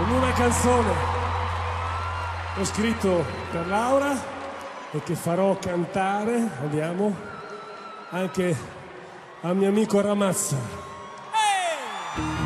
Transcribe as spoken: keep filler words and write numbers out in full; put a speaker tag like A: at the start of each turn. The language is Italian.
A: con una canzone che ho scritto per Laura e che farò cantare, andiamo, anche al mio amico Ramazza.
B: Hey!